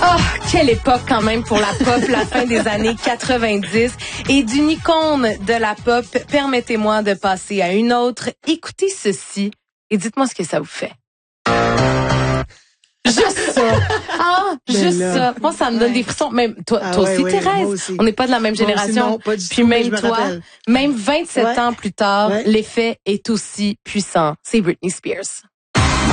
Oh, quelle époque quand même pour la pop, la fin des années 90. Et d'une icône de la pop, permettez-moi de passer à une autre. Écoutez ceci et dites-moi ce que ça vous fait. Juste ça. Juste ça. Moi, ça me donne des frissons. Même toi aussi, Thérèse. Aussi. On n'est pas de la même génération. Aussi, non, pas du Puis tout, même je me toi, rappelle. même 27 ans plus tard, l'effet est aussi puissant. C'est Britney Spears.